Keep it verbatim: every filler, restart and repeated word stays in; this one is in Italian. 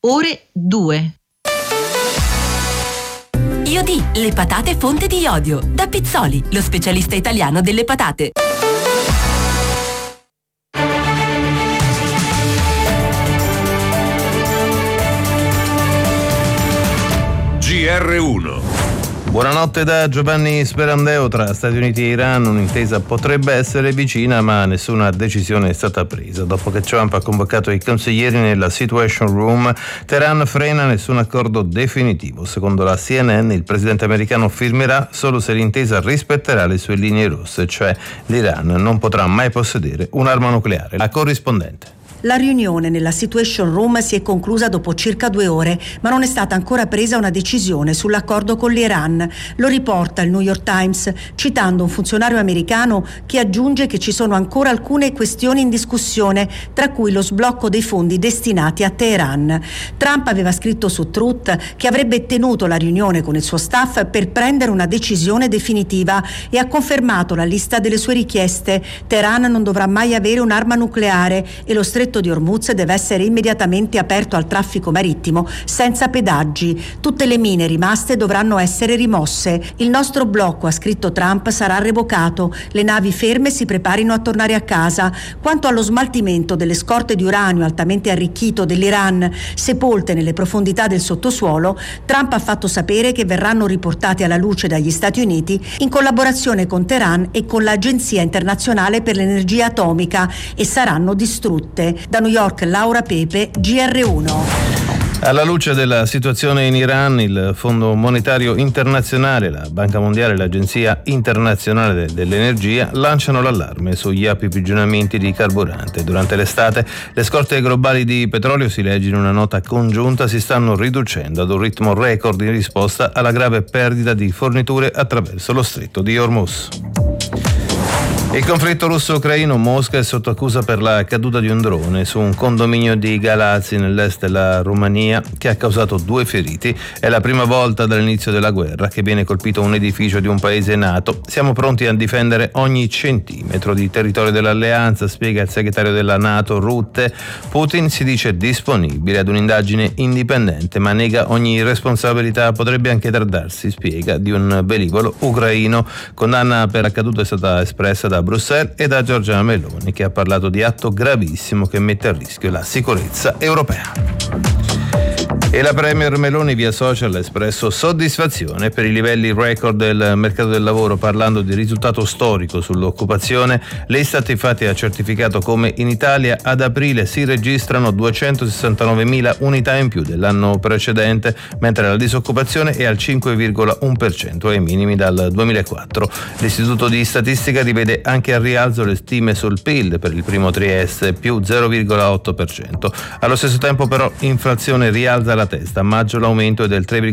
ore due. Iodi, le patate fonte di iodio. Da Pizzoli, lo specialista italiano delle patate. G R uno. Buonanotte da Giovanni Sperandeo. Tra Stati Uniti e Iran un'intesa potrebbe essere vicina, ma nessuna decisione è stata presa. Dopo che Trump ha convocato i consiglieri nella Situation Room, Teheran frena nessun accordo definitivo. Secondo la C N N, il presidente americano firmerà solo se l'intesa rispetterà le sue linee rosse, cioè l'Iran non potrà mai possedere un'arma nucleare. La corrispondente. La riunione nella Situation Room si è conclusa dopo circa due ore, ma non è stata ancora presa una decisione sull'accordo con l'Iran. Lo riporta il New York Times, citando un funzionario americano che aggiunge che ci sono ancora alcune questioni in discussione, tra cui lo sblocco dei fondi destinati a Teheran. Trump aveva scritto su Truth che avrebbe tenuto la riunione con il suo staff per prendere una decisione definitiva e ha confermato la lista delle sue richieste. Teheran non dovrà mai avere un'arma nucleare e lo stretto di Hormuz deve essere immediatamente aperto al traffico marittimo senza pedaggi. Tutte le mine rimaste dovranno essere rimosse. Il nostro blocco, ha scritto Trump, sarà revocato. Le navi ferme si preparino a tornare a casa. Quanto allo smaltimento delle scorte di uranio altamente arricchito dell'Iran sepolte nelle profondità del sottosuolo, Trump ha fatto sapere che verranno riportate alla luce dagli Stati Uniti in collaborazione con Teheran e con l'Agenzia Internazionale per l'Energia Atomica e saranno distrutte. Da New York, Laura Pepe, G R uno. Alla luce della situazione in Iran, il Fondo Monetario Internazionale, la Banca Mondiale e l'Agenzia Internazionale dell'Energia lanciano l'allarme sugli approvvigionamenti di carburante. Durante l'estate le scorte globali di petrolio, si legge in una nota congiunta, si stanno riducendo ad un ritmo record in risposta alla grave perdita di forniture attraverso lo stretto di Hormuz. Il conflitto russo-ucraino, Mosca è sotto accusa per la caduta di un drone su un condominio di Galați nell'est della Romania che ha causato due feriti. È la prima volta dall'inizio della guerra che viene colpito un edificio di un paese NATO. Siamo pronti a difendere ogni centimetro di territorio dell'alleanza, spiega il segretario della NATO Rutte. Putin si dice disponibile ad un'indagine indipendente ma nega ogni responsabilità, potrebbe anche trattarsi, spiega, di un velivolo ucraino. Condanna per l'accaduto è stata espressa da Bruxelles e da Giorgia Meloni, che ha parlato di atto gravissimo che mette a rischio la sicurezza europea. E la Premier Meloni via social ha espresso soddisfazione per i livelli record del mercato del lavoro, parlando di risultato storico sull'occupazione. L'Istat infatti ha certificato come in Italia ad aprile si registrano duecentosessantanovemila unità in più dell'anno precedente, mentre la disoccupazione è al cinque virgola uno per cento, ai minimi dal duemilaquattro. L'Istituto di Statistica rivede anche al rialzo le stime sul P I L per il primo trimestre, più zero virgola otto per cento. Allo stesso tempo però inflazione rialza la testa, a maggio l'aumento è del tre virgola